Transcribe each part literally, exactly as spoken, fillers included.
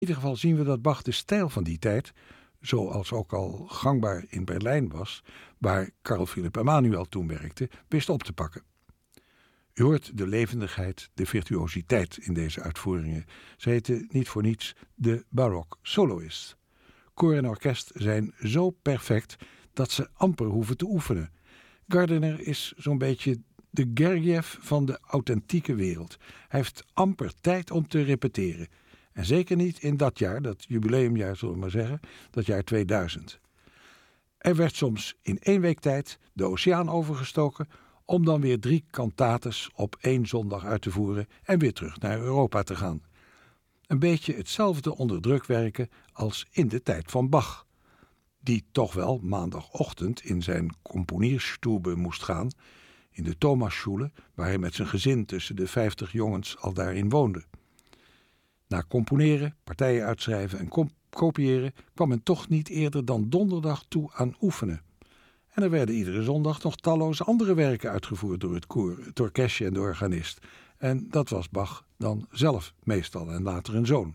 ieder geval zien we dat Bach de stijl van die tijd, zoals ook al gangbaar in Berlijn was, waar Carl Philipp Emanuel toen werkte, wist op te pakken. U hoort de levendigheid, de virtuositeit in deze uitvoeringen. Ze heten niet voor niets de barok soloist. Koor en orkest zijn zo perfect dat ze amper hoeven te oefenen. Gardiner is zo'n beetje de Gergiev van de authentieke wereld. Hij heeft amper tijd om te repeteren. En zeker niet in dat jaar, dat jubileumjaar zullen we maar zeggen, dat jaar tweeduizend. Er werd soms in één week tijd de oceaan overgestoken om dan weer drie cantates op één zondag uit te voeren en weer terug naar Europa te gaan. Een beetje hetzelfde onder druk werken als in de tijd van Bach, die toch wel maandagochtend in zijn componiersstube moest gaan, in de Thomasschule, waar hij met zijn gezin tussen de vijftig jongens al daarin woonde. Na componeren, partijen uitschrijven en comp- kopiëren kwam men toch niet eerder dan donderdag toe aan oefenen. En er werden iedere zondag nog talloze andere werken uitgevoerd door het koor, het orkestje en de organist. En dat was Bach dan zelf meestal en later een zoon.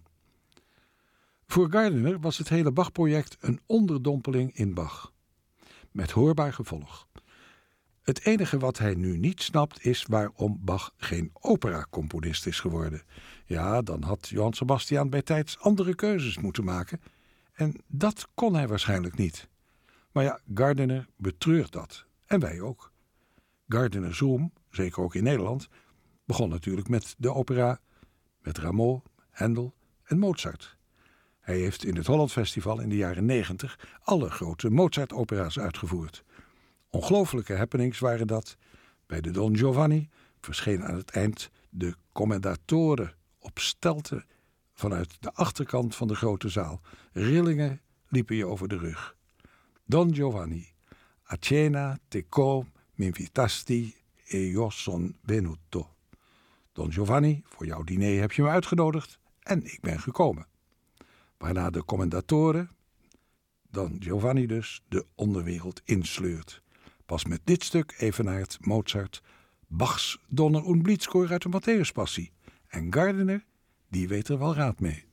Voor Gardiner was het hele Bach-project een onderdompeling in Bach. Met hoorbaar gevolg. Het enige wat hij nu niet snapt is waarom Bach geen operacomponist is geworden. Ja, dan had Johann Sebastian bij tijds andere keuzes moeten maken. En dat kon hij waarschijnlijk niet. Maar ja, Gardiner betreurt dat. En wij ook. Gardiner Zoom, zeker ook in Nederland, begon natuurlijk met de opera, met Rameau, Handel en Mozart. Hij heeft in het Holland Festival in de jaren negentig alle grote Mozart-opera's uitgevoerd. Ongelooflijke happenings waren dat. Bij de Don Giovanni verscheen aan het eind de Commendatore op stelten vanuit de achterkant van de grote zaal. Rillingen liepen je over de rug. Don Giovanni, a cena teco m'invitasti e io son venuto. Don Giovanni, voor jouw diner heb je me uitgenodigd en ik ben gekomen. Waarna de Commendatore, Don Giovanni dus, de onderwereld insleurt. Pas met dit stuk evenaart Mozart Bachs Donner und Blitzchor uit de Matthäuspassie. En Gardiner, die weet er wel raad mee.